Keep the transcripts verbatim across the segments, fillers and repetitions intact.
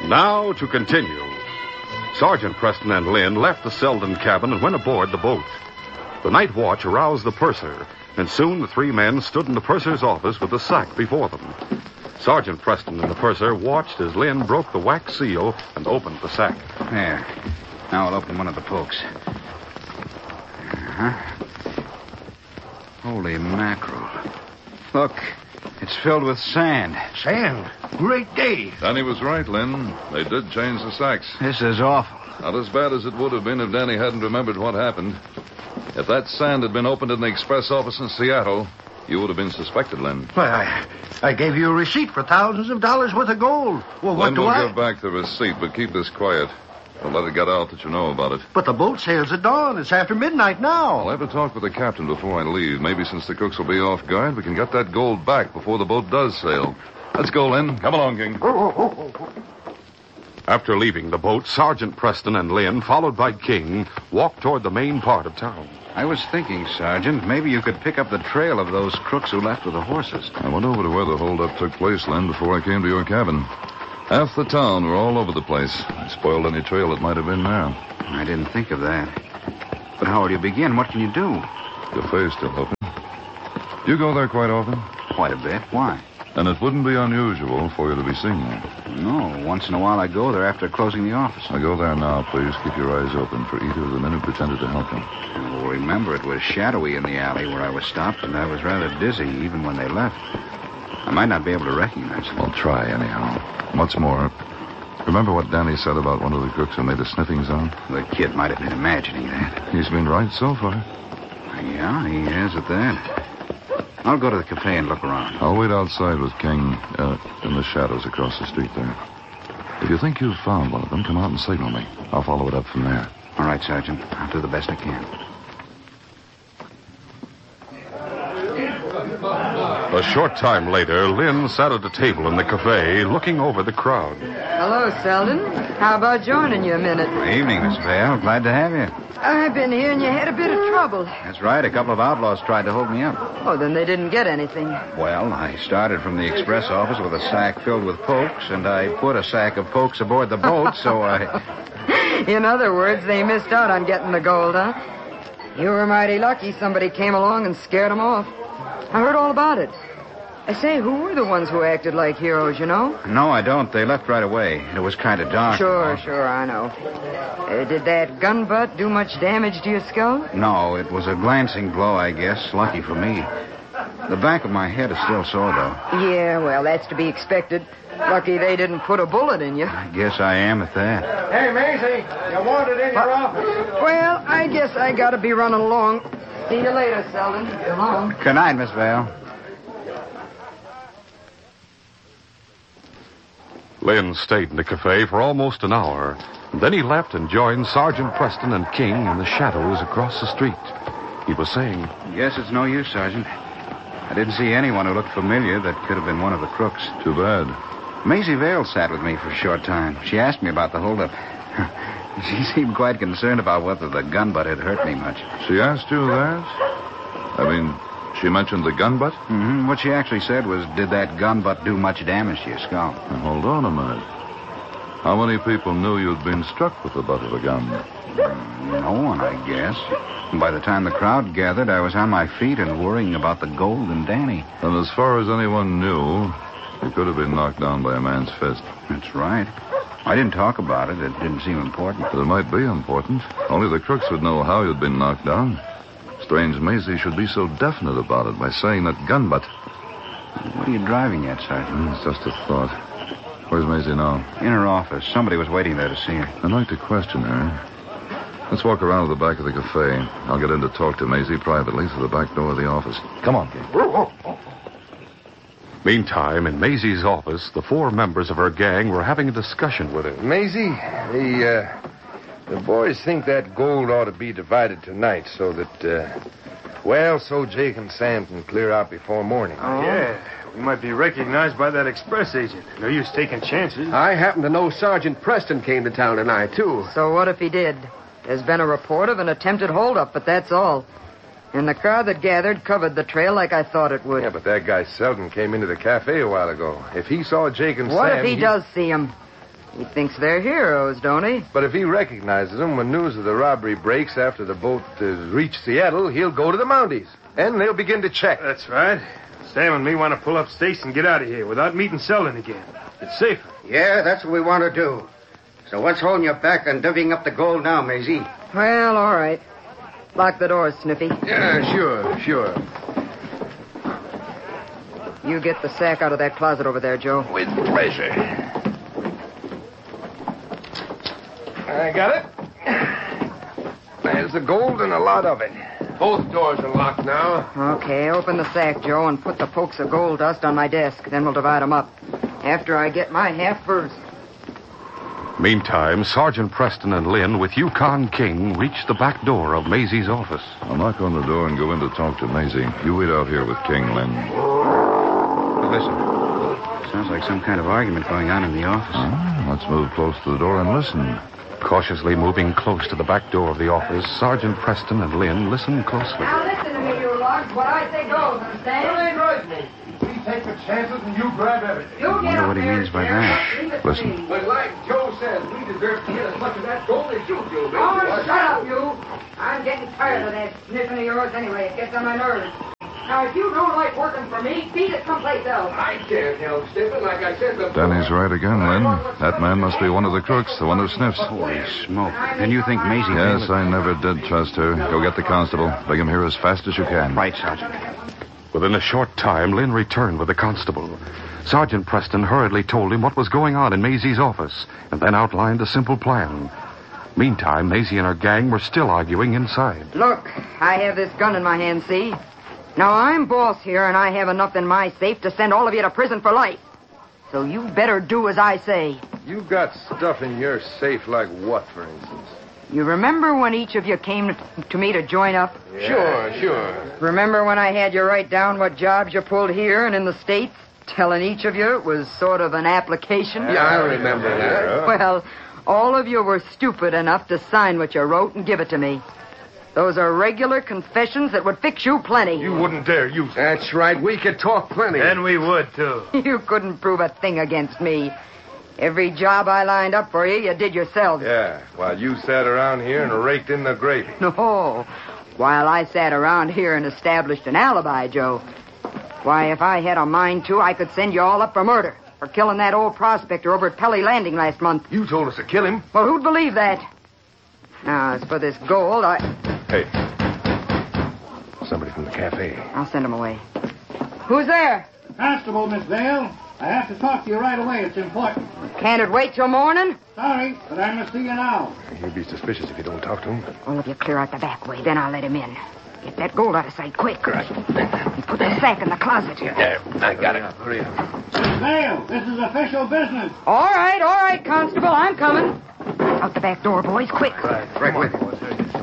Now to continue. Sergeant Preston and Lynn left the Selden cabin and went aboard the boat. The night watch aroused the purser, and soon the three men stood in the purser's office with the sack before them. Sergeant Preston and the purser watched as Lynn broke the wax seal and opened the sack. There. Now I'll open one of the pokes. Uh-huh. Holy mackerel. Look, it's filled with sand. Sand? Great day. Danny was right, Lynn. They did change the sacks. This is awful. Not as bad as it would have been if Danny hadn't remembered what happened. If that sand had been opened in the express office in Seattle, you would have been suspected, Lynn. Well, I, I gave you a receipt for thousands of dollars worth of gold. Well, what Lynn do will I... give back the receipt, but keep this quiet. Don't let it get out that you know about it. But the boat sails at dawn. It's after midnight now. I'll have a talk with the captain before I leave. Maybe since the crooks will be off guard, we can get that gold back before the boat does sail. Let's go, Lynn. Come along, King. After leaving the boat, Sergeant Preston and Lynn, followed by King, walked toward the main part of town. I was thinking, Sergeant, maybe you could pick up the trail of those crooks who left with the horses. I went over to where the holdup took place, Lynn, before I came to your cabin. Half the town were all over the place. I spoiled any trail that might have been there. I didn't think of that. But how will you begin? What can you do? The cafe's still open. You go there quite often? Quite a bit. Why? And it wouldn't be unusual for you to be seen there. No. Once in a while I go there after closing the office. Now go there now, please. Keep your eyes open for either of the men who pretended to help him. Well, remember, it was shadowy in the alley where I was stopped, and I was rather dizzy even when they left. I might not be able to recognize them. Well, try anyhow. What's more, remember what Danny said about one of the crooks who made a sniffing zone? The kid might have been imagining that. He's been right so far. Yeah, he has at that. I'll go to the cafe and look around. I'll wait outside with King uh, in the shadows across the street there. If you think you've found one of them, come out and signal me. I'll follow it up from there. All right, Sergeant. I'll do the best I can. A short time later, Lynn sat at a table in the cafe, looking over the crowd. Hello, Selden. How about joining you a minute? Evening, Miss Vale. Glad to have you. I've been hearing you had a bit of trouble. That's right. A couple of outlaws tried to hold me up. Oh, then they didn't get anything. Well, I started from the express office with a sack filled with pokes, and I put a sack of pokes aboard the boat, so I... In other words, they missed out on getting the gold, huh? You were mighty lucky somebody came along and scared them off. I heard all about it. I say, who were the ones who acted like heroes, you know? No, I don't. They left right away. It was kind of dark. Sure, sure, I know. Uh, did that gun butt do much damage to your skull? No, it was a glancing blow, I guess. Lucky for me. The back of my head is still sore, though. Yeah, well, that's to be expected. Lucky they didn't put a bullet in you. I guess I am at that. Hey, Maisie, you wanted in your office. Well, I guess I gotta be running along. See you later, Selden. So long. Good night, Miss Vale. Lynn stayed in the cafe for almost an hour. Then he left and joined Sergeant Preston and King in the shadows across the street. He was saying, Guess it's no use, Sergeant. I didn't see anyone who looked familiar that could have been one of the crooks. Too bad. Maisie Vale sat with me for a short time. She asked me about the holdup. She seemed quite concerned about whether the gun butt had hurt me much. She asked you that? I mean, she mentioned the gun butt? Mm-hmm. What she actually said was, did that gun butt do much damage to your skull? Now, hold on a minute. How many people knew you'd been struck with the butt of a gun? Mm, no one, I guess. And by the time the crowd gathered, I was on my feet and worrying about the gold and Danny. And as far as anyone knew, you could have been knocked down by a man's fist. That's right. I didn't talk about it. It didn't seem important. But it might be important. Only the crooks would know how you'd been knocked down. Strange Maisie should be so definite about it by saying that gun butt. What are you driving at, Sergeant? It's just a thought. Where's Maisie now? In her office. Somebody was waiting there to see her. I'd like to question her. Let's walk around to the back of the cafe. I'll get in to talk to Maisie privately through the back door of the office. Come on, King. Meantime, in Maisie's office, the four members of her gang were having a discussion with her. Maisie, the, uh, the boys think that gold ought to be divided tonight so that, uh, well, so Jake and Sam can clear out before morning. Oh, yeah. We might be recognized by that express agent. No use taking chances. I happen to know Sergeant Preston came to town tonight, too. So what if he did? There's been a report of an attempted holdup, but that's all. And the crowd that gathered covered the trail like I thought it would. Yeah, but that guy Selden came into the cafe a while ago. If he saw Jake and What Sam... if he, he does see him? He thinks they're heroes, don't he? But if he recognizes them when news of the robbery breaks after the boat has reached Seattle, he'll go to the Mounties. And they'll begin to check. That's right. Sam and me want to pull up stakes and get out of here without meeting Selden again. It's safer. Yeah, that's what we want to do. So what's holding you back on divvying up the gold now, Maisie? Well, all right. Lock the doors, Sniffy. Yeah, sure, sure. You get the sack out of that closet over there, Joe. With pleasure. I got it. There's the gold and a lot of it. Both doors are locked now. Okay, open the sack, Joe, and put the pokes of gold dust on my desk. Then we'll divide them up. After I get my half first. Meantime, Sergeant Preston and Lynn, with Yukon King, reached the back door of Maisie's office. I'll knock on the door and go in to talk to Maisie. You wait out here with King, Lynn. Listen. Sounds like some kind of argument going on in the office. Ah, let's move close to the door and listen. Cautiously moving close to the back door of the office, Sergeant Preston and Lynn listened closely. Now listen to me, you lugs. What I say goes, understand? It ain't right, mate. We take the chances and you grab everything. You get wonder up what he there, means by Sheriff. that. Leave it to Listen. me. But like Joe says, we deserve to get as much of that gold as you do. Oh, shut up, you. I'm getting tired of that sniffing of yours anyway. It gets on my nerves. Now, if you don't like working for me, beat it someplace else. I can't help sniffing, like I said before. Danny's right again, Lynn. That man must be one of the crooks, the one who sniffs. Holy smoke. And you think Maisie... Yes, I never did trust her. Go get the constable. Bring him here as fast as you can. Right, Sergeant. Within a short time, Lynn returned with the constable. Sergeant Preston hurriedly told him what was going on in Maisie's office, and then outlined a simple plan. Meantime, Maisie and her gang were still arguing inside. Look, I have this gun in my hand, see? Now, I'm boss here, and I have enough in my safe to send all of you to prison for life. So you better do as I say. You got stuff in your safe like what, for instance? You remember when each of you came to me to join up? Yeah. Sure, sure. Remember when I had you write down what jobs you pulled here and in the States? Telling each of you it was sort of an application? Yeah, I remember that. Well, all of you were stupid enough to sign what you wrote and give it to me. Those are regular confessions that would fix you plenty. You wouldn't dare use it. That's right. We could talk plenty. And we would, too. You couldn't prove a thing against me. Every job I lined up for you, you did yourselves. Yeah, while you sat around here and raked in the gravy. No. While I sat around here and established an alibi, Joe. Why, if I had a mind to, I could send you all up for murder. For killing that old prospector over at Pelly Landing last month. You told us to kill him. Well, who'd believe that? Now, as for this gold, I... Hey. Somebody from the cafe. I'll send him away. Who's there? Constable, Miss Vale. I have to talk to you right away. It's important. Can't it wait till morning? Sorry, but I must see you now. He'll be suspicious if you don't talk to him. All of you clear out the back way, then I'll let him in. Get that gold out of sight, quick. Right. And put the sack in the closet. There, I got it. Hurry up. Miss Vale, this is official business. All right, all right, Constable, I'm coming. Out the back door, boys, quick. Right with you.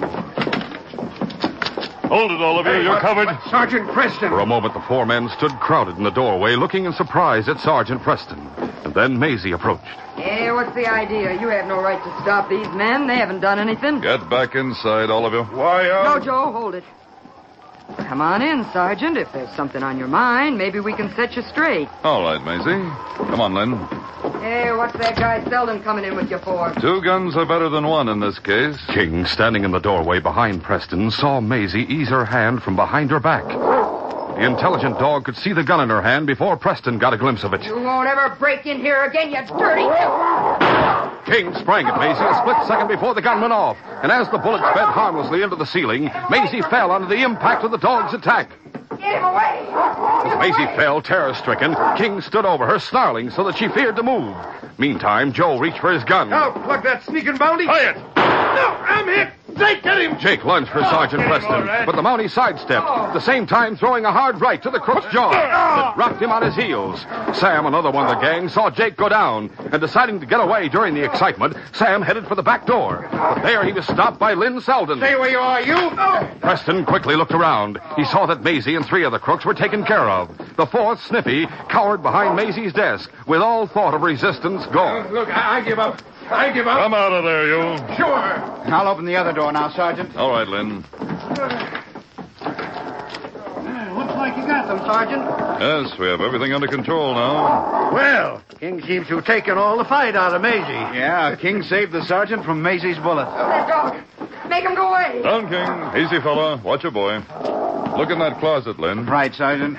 Hold it, all of you. You're covered. Sergeant Preston. For a moment, the four men stood crowded in the doorway, looking in surprise at Sergeant Preston. And then Maisie approached. Hey, what's the idea? You have no right to stop these men. They haven't done anything. Get back inside, all of you. Why, uh... No, Joe, hold it. Come on in, Sergeant. If there's something on your mind, maybe we can set you straight. All right, Maisie. Come on, Lynn. Hey, what's that guy Selden coming in with you for? Two guns are better than one in this case. King, standing in the doorway behind Preston, saw Maisie ease her hand from behind her back. The intelligent dog could see the gun in her hand before Preston got a glimpse of it. You won't ever break in here again, you dirty... King sprang at Maisie a split second before the gun went off. And as the bullet sped harmlessly into the ceiling, Maisie fell under the impact of the dog's attack. Get him away! As Maisie fell, terror-stricken, King stood over her, snarling so that she feared to move. Meantime, Joe reached for his gun. Now, plug that sneaking bounty. Quiet! No, I'm hit. Jake, get him. Jake lunged for Sergeant Preston, but the Mountie sidestepped, at the same time throwing a hard right to the crook's jaw that rocked him on his heels. Sam, another one of the gang, saw Jake go down, and deciding to get away during the excitement, Sam headed for the back door. But there he was stopped by Lynn Selden. Stay where you are, you. Preston quickly looked around. He saw that Maisie and three of the crooks were taken care of. The fourth, Sniffy, cowered behind Maisie's desk, with all thought of resistance gone. Look, I, I give up. I give up. Come out of there, you. Sure. I'll open the other door now, Sergeant. All right, Lynn. Uh, looks like like you got them, Sergeant. Yes, we have everything under control now. Well, King seems to have taken all the fight out of Maisie. Yeah, King saved the sergeant from Maisie's bullet. That dog. Make him go away. Down, King. Easy, fella. Watch your boy. Look in that closet, Lynn. Right, Sergeant.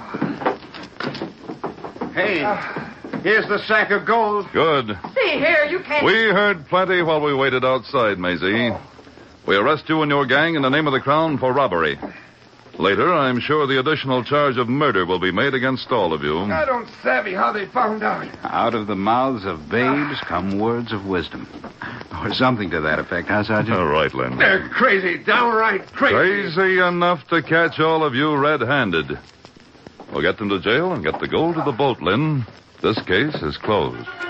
Hey, here's the sack of gold. Good. See here, you can't... We heard plenty while we waited outside, Maisie. We arrest you and your gang in the name of the Crown for robbery. Later, I'm sure the additional charge of murder will be made against all of you. I don't savvy how they found out. Out of the mouths of babes come words of wisdom. Or something to that effect, huh, Sergeant? All right, Lynn. They're crazy, downright crazy. Crazy enough to catch all of you red-handed. We'll get them to jail and get the gold to the boat, Lynn. This case is closed.